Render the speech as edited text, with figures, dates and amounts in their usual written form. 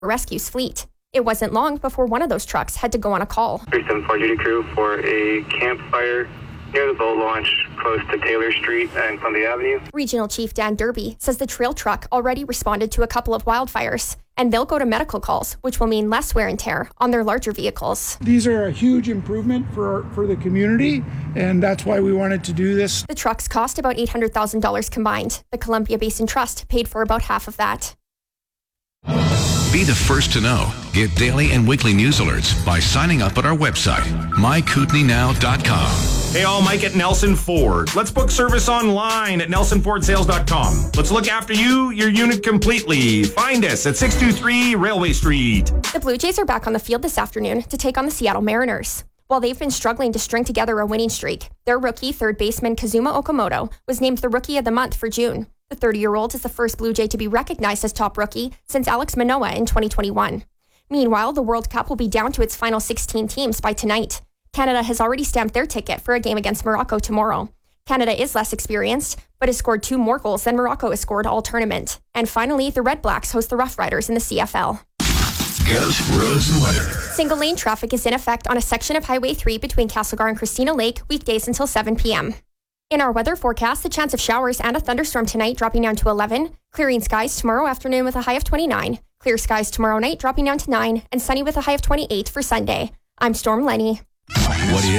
rescues fleet. It wasn't long before one of those trucks had to go on a call. 374 duty crew for a campfire near the boat launch close to Taylor Street and Columbia Avenue. Regional Chief Dan Derby says the trail truck already responded to a couple of wildfires, and they'll go to medical calls, which will mean less wear and tear on their larger vehicles. These are a huge improvement for the community, and that's why we wanted to do this. The trucks cost about $800,000 combined. The Columbia Basin Trust paid for about half of that. Be the first to know. Get daily and weekly news alerts by signing up at our website, mykootenaynow.com. Hey all, Mike at Nelson Ford. Let's book service online at nelsonfordsales.com. Let's look after you, your unit completely. Find us at 623 Railway Street. The Blue Jays are back on the field this afternoon to take on the Seattle Mariners. While they've been struggling to string together a winning streak, their rookie third baseman Kazuma Okamoto was named the Rookie of the Month for June. The 30-year-old is the first Blue Jay to be recognized as top rookie since Alex Manoah in 2021. Meanwhile, the World Cup will be down to its final 16 teams by tonight. Canada has already stamped their ticket for a game against Morocco tomorrow. Canada is less experienced, but has scored 2 more goals than Morocco has scored all tournament. And finally, the Red Blacks host the Rough Riders in the CFL. Ghost roads and weather. Single lane traffic is in effect on a section of Highway 3 between Castlegar and Christina Lake, weekdays until 7 p.m. In our weather forecast, the chance of showers and a thunderstorm tonight dropping down to 11, clearing skies tomorrow afternoon with a high of 29, clear skies tomorrow night dropping down to 9, and sunny with a high of 28 for Sunday. I'm Storm Lenny. What is